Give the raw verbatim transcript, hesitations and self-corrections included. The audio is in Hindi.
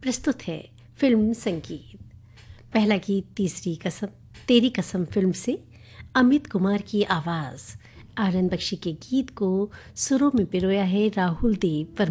प्रस्तुत है फिल्म संगीत। पहला गीत तीसरी कसम तेरी कसम फिल्म से अमित कुमार की आवाज़, आनंद बख्शी के गीत को सुरों में पिरोया है राहुल देव वर्मा।